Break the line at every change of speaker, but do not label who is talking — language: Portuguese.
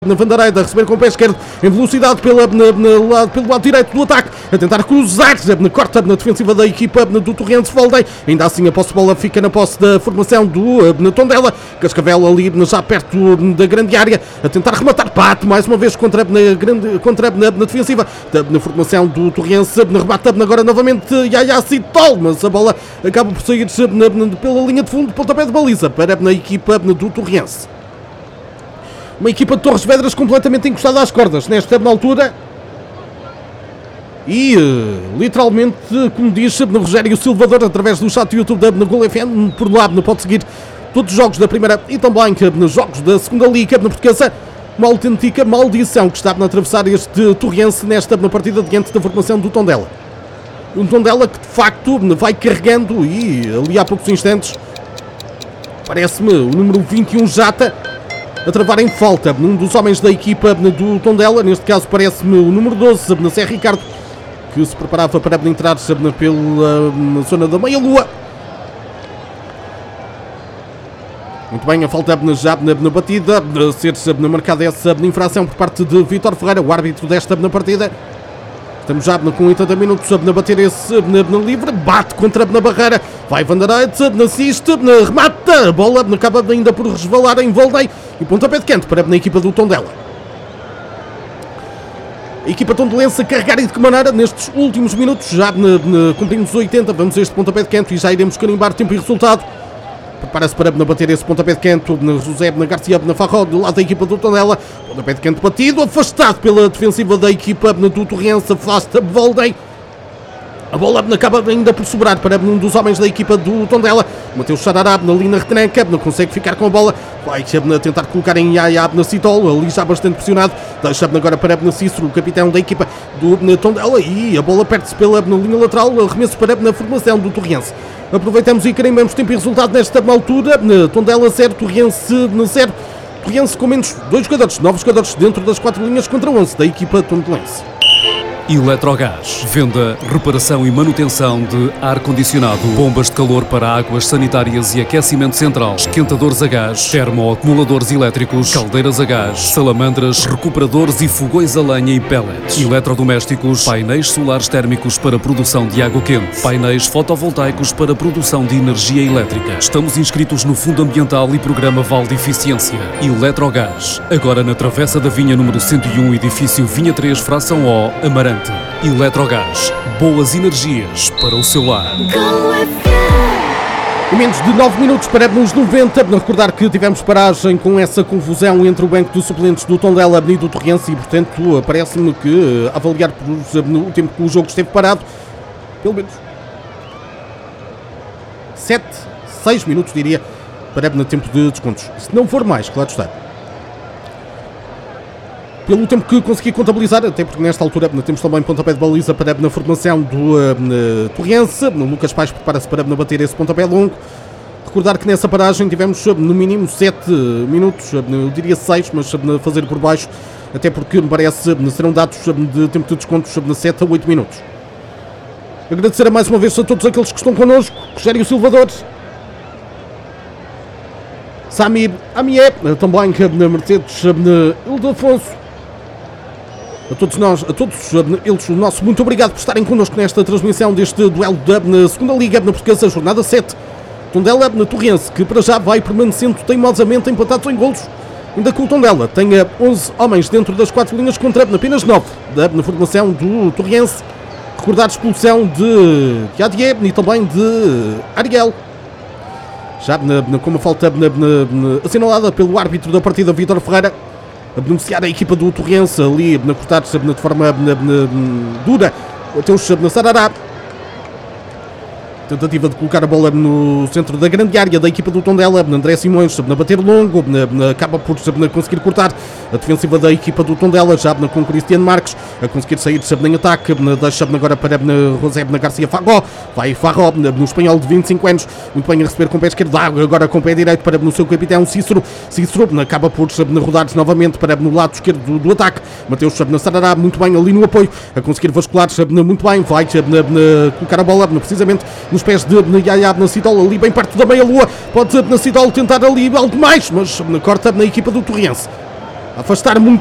Na Vandareira, a receber com o pé esquerdo, em velocidade pelo lado direito do ataque, a tentar cruzar, corta na defensiva da equipa do Torrense. Voldem, ainda assim a posse de bola fica na posse da formação do Tondela. Cascavel ali já perto da grande área, a tentar rematar, bate mais uma vez contra na defensiva na formação do Torrense. Rebate agora novamente Yaya Citol, mas a bola acaba por sair pela linha de fundo, pontapé de baliza para a equipa do Torrense. Uma equipa de Torres Vedras completamente encostada às cordas nesta altura. E, literalmente, como diz Rogério Silvador, através do chat do YouTube da Gol FM, por lá pode seguir todos os jogos da primeira e também nos jogos da segunda liga portuguesa. Uma autêntica maldição que está a atravessar este Torrense nesta partida diante da formação do Tondela. Um Tondela que, de facto, vai carregando e, ali há poucos instantes, parece-me o número 21 Jata a travar em falta um dos homens da equipa do Tondela, neste caso parece-me o número 12, na Zé Ricardo, que se preparava para entrar pela zona da meia-lua. Muito bem, a falta já na batida, a ser marcada essa infração por parte de Vítor Ferreira, o árbitro desta partida. Estamos já com 80 minutos a bater esse livre, bate contra na barreira, vai Vandareira, assiste, remata, a bola acaba ainda por resvalar em Voldem e pontapé de canto para a equipa do Tondela. A equipa tondelense a carregar e de que maneira nestes últimos minutos, já cumprimos os 80, vamos a este pontapé de canto e já iremos carimbar tempo e resultado. Prepara-se para bater esse pontapé de canto na José Garcia na Farró, do lado da equipa do Tondela. Pontapé de canto batido, afastado pela defensiva da equipa do Torrense, afasta Voldem. A bola acaba ainda por sobrar para um dos homens da equipa do Tondela. Mateus Xarará ali na retranca, não consegue ficar com a bola. Vai tentar colocar em Yaya na Citol, ali já bastante pressionado. Deixa agora para Cícero, o capitão da equipa do Tondela. E a bola perde-se pela linha lateral, arremesso para na formação do Torrense. Aproveitamos e carimbamos tempo e resultado nesta altura. Tondela 0, Torrense 0. Torrense com menos 2 jogadores, 9 jogadores dentro das 4 linhas contra 11 da equipa tondelense.
Eletrogás. Venda, reparação e manutenção de ar-condicionado, bombas de calor para águas sanitárias e aquecimento central, esquentadores a gás, termoacumuladores elétricos, caldeiras a gás, salamandras, recuperadores e fogões a lenha e pellets, eletrodomésticos, painéis solares térmicos para produção de água quente, painéis fotovoltaicos para produção de energia elétrica. Estamos inscritos no Fundo Ambiental e Programa Val de Eficiência. Eletrogás. Agora na Travessa da Vinha número 101, edifício Vinha 3, fração O, Amarante. Eletrogás, boas energias para o seu lar.
Em menos de 9 minutos para nos 90, recordar que tivemos paragem com essa confusão entre o banco de suplentes do Tondela e do Torrense e, portanto, parece-me que, a avaliar o tempo que o jogo esteve parado, pelo menos 6 minutos, diria, para no tempo de descontos. Se não for mais, claro está. Pelo tempo que consegui contabilizar, até porque nesta altura temos também pontapé de baliza para na formação do Torrense. Lucas Paes prepara-se para bater esse pontapé longo. Recordar que nessa paragem tivemos no mínimo 7 minutos, eu diria 6, mas fazer por baixo, até porque me parece serão dados de tempo de descontos de 7 a 8 minutos. Agradecer mais uma vez a todos aqueles que estão connosco, Rogério Silvador, Sami Amié, também na Mercedes Ildefonso. A todos eles, o nosso muito obrigado por estarem connosco nesta transmissão deste duelo da segunda Liga na Portuguesa, jornada 7. Tondela na Torrense, que para já vai permanecendo teimosamente empatados em golos. Ainda que o Tondela tenha 11 homens dentro das 4 linhas contra apenas 9 na formação do Torrense. Recordar a expulsão de Yadier e também de Ariel. Já com uma falta assinalada pelo árbitro da partida, Vítor Ferreira, a beneficiar a equipa do Torrense ali, a cortar-se de forma dura. Mateus Sarará. Tentativa de colocar a bola no centro da grande área da equipa do Tondela. André Simões a bater longo, acaba por conseguir cortar a defensiva da equipa do Tondela, já com Cristiano Marques a conseguir sair em ataque. Deixa agora para José Garcia Farró. Vai Farró no espanhol de 25 anos, muito bem a receber com o pé esquerdo, agora com o pé direito para no seu capitão Cícero. Cícero acaba por rodar novamente para no lado esquerdo do ataque. Mateus Sarará muito bem ali no apoio, a conseguir vascular muito bem, vai colocar a bola precisamente nos pés de Yaya na Citol, ali bem perto da meia-lua. Pode na Citol tentar ali algo mais, mas corta na equipa do Torrense. afastar muito